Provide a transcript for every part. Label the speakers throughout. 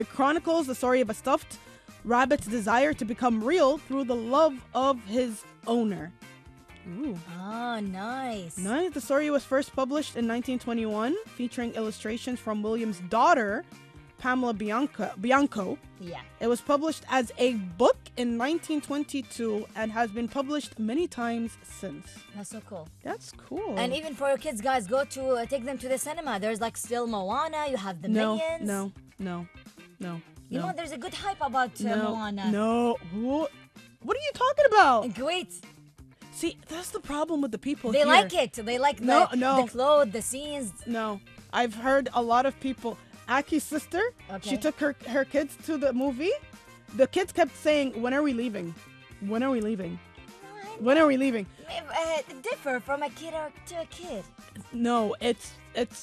Speaker 1: It chronicles the story of a stuffed rabbit's desire to become real through the love of his owner. Ooh.
Speaker 2: Oh, nice.
Speaker 1: Nice. The story was first published in 1921, featuring illustrations from William's daughter, Pamela Bianco.
Speaker 2: Yeah.
Speaker 1: It was published as a book in 1922 and has been published many times since.
Speaker 2: That's so cool.
Speaker 1: That's cool.
Speaker 2: And even for your kids, guys, go to take them to the cinema. There's like still Moana. You have the Minions.
Speaker 1: No.
Speaker 2: You know, there's a good hype about Moana.
Speaker 1: No. What are you talking about?
Speaker 2: In Kuwait.
Speaker 1: See, that's the problem with the people
Speaker 2: They
Speaker 1: here.
Speaker 2: like it. They like the clothes, the scenes.
Speaker 1: No. I've heard a lot of people. Aki's sister, she took her kids to the movie. The kids kept saying, when are we leaving? When are we leaving? When are we leaving?
Speaker 2: Differ from a kid to a kid.
Speaker 1: No, it's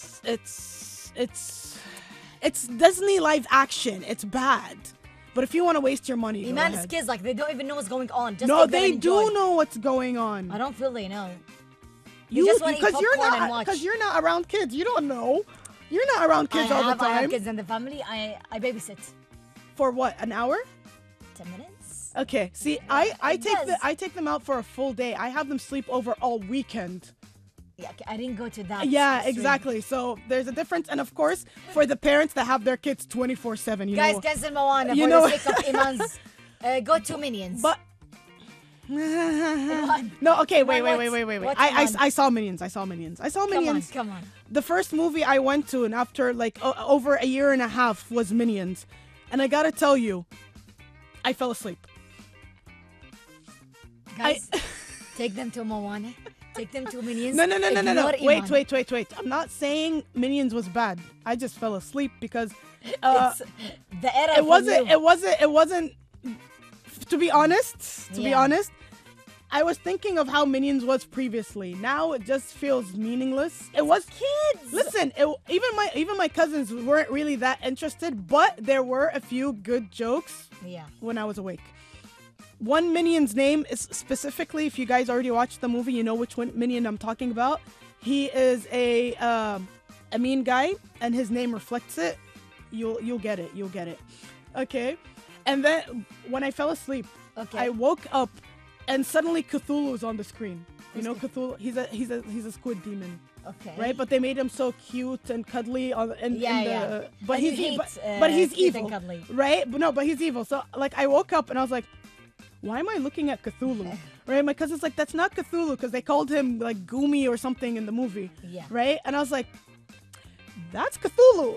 Speaker 1: Disney live action. It's bad. But if you want to waste your money, go
Speaker 2: Iman's
Speaker 1: ahead.
Speaker 2: kids, like, they don't even know what's going on. Just
Speaker 1: No,
Speaker 2: take them
Speaker 1: they
Speaker 2: and
Speaker 1: do
Speaker 2: enjoy.
Speaker 1: know what's going on.
Speaker 2: I don't feel they know.
Speaker 1: You
Speaker 2: just want to eat
Speaker 1: because you're
Speaker 2: popcorn and
Speaker 1: not
Speaker 2: watch.
Speaker 1: because you're not around kids. You don't know. You're not around kids all the time.
Speaker 2: I have kids in the family. I babysit.
Speaker 1: For what? An hour?
Speaker 2: 10 minutes.
Speaker 1: Okay. See, I take them out for a full day. I have them sleep over all weekend.
Speaker 2: Yeah, okay, I didn't go to that.
Speaker 1: Yeah,
Speaker 2: extreme.
Speaker 1: exactly. So there's a difference, and of course, for the parents that have their kids 24/7,
Speaker 2: Guys, cancel Moana
Speaker 1: you
Speaker 2: for
Speaker 1: know-
Speaker 2: the sake of Iman's. Go to Minions.
Speaker 1: But no, okay, wait.
Speaker 2: What's
Speaker 1: I saw Minions. I saw Minions.
Speaker 2: Come on.
Speaker 1: The first movie I went to, and after like over a year and a half, was Minions, and I gotta tell you, I fell asleep.
Speaker 2: Guys, take them to Moana. Take them to Minions.
Speaker 1: No.
Speaker 2: Ignore Iman.
Speaker 1: Wait. I'm not saying Minions was bad. I just fell asleep because
Speaker 2: It's the era
Speaker 1: it
Speaker 2: for
Speaker 1: wasn't.
Speaker 2: you.
Speaker 1: It wasn't. To be honest, I was thinking of how Minions was previously. Now it just feels meaningless. It was
Speaker 2: kids.
Speaker 1: Listen, even my cousins weren't really that interested, but there were a few good jokes
Speaker 2: Yeah.
Speaker 1: when I was awake. One Minion's name is specifically, if you guys already watched the movie, you know which one Minion I'm talking about. He is a mean guy, and his name reflects it. You'll get it. Okay. And then when I fell asleep, I woke up, and suddenly Cthulhu's on the screen. You know Cthulhu? He's a squid demon.
Speaker 2: Okay.
Speaker 1: Right, but they made him so cute and cuddly but he's evil.
Speaker 2: cute and cuddly.
Speaker 1: Right? But he's evil. So like I woke up and I was like, why am I looking at Cthulhu? Right? My cousin's like, that's not Cthulhu, because they called him like Goomy or something in the movie.
Speaker 2: Yeah.
Speaker 1: Right? And I was like, that's Cthulhu.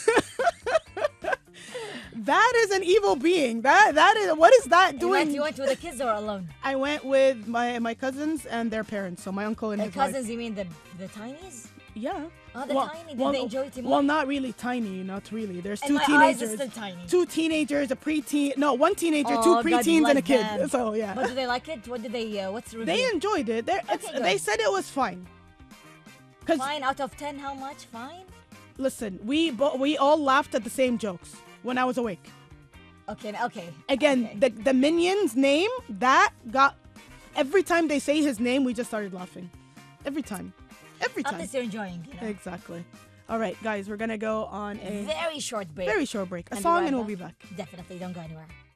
Speaker 1: That is an evil being. That is, what is that doing?
Speaker 2: You went with the kids or alone?
Speaker 1: I went with my cousins and their parents, so my uncle and his
Speaker 2: cousins,
Speaker 1: wife.
Speaker 2: you mean the tinies?
Speaker 1: Yeah.
Speaker 2: Oh, the tiny. Did they enjoy it more?
Speaker 1: Well, not really tiny, not really. There's
Speaker 2: And
Speaker 1: two
Speaker 2: my
Speaker 1: teenagers.
Speaker 2: eyes are still tiny.
Speaker 1: Two teenagers, a preteen. No, one teenager,
Speaker 2: Oh,
Speaker 1: two
Speaker 2: God
Speaker 1: preteens, and a
Speaker 2: bless
Speaker 1: kid.
Speaker 2: them.
Speaker 1: So yeah.
Speaker 2: But do they like it? What did they? What's the review?
Speaker 1: They enjoyed it. They said it was fine.
Speaker 2: Fine out of 10, how much? Fine.
Speaker 1: Listen, we all laughed at the same jokes when I was awake.
Speaker 2: Okay.
Speaker 1: Again,
Speaker 2: okay.
Speaker 1: the Minion's name, that got, every time they say his name, we just started laughing. Every time.
Speaker 2: At least you're enjoying, you know?
Speaker 1: Exactly. All right, guys, we're going to go on a
Speaker 2: very short break.
Speaker 1: A song, and we'll be back.
Speaker 2: Definitely, don't go anywhere.